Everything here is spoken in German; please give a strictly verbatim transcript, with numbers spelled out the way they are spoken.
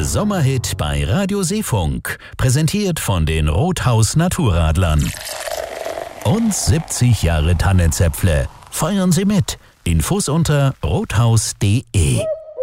Der Sommerhit bei Radio Seefunk, präsentiert von den Rothaus Naturradlern. Und siebzig Jahre Tannenzäpfle. Feiern Sie mit. Infos unter rothaus punkt de.